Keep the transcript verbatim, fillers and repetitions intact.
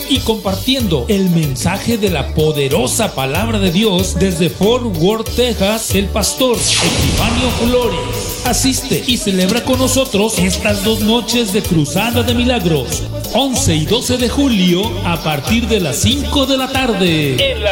y compartiendo el mensaje de la poderosa palabra de Dios desde Fort Worth, Texas, el pastor Epifanio Flores. Asiste y celebra con nosotros estas dos noches de Cruzada de Milagros, once y doce de julio, a partir de las cinco de la tarde. En la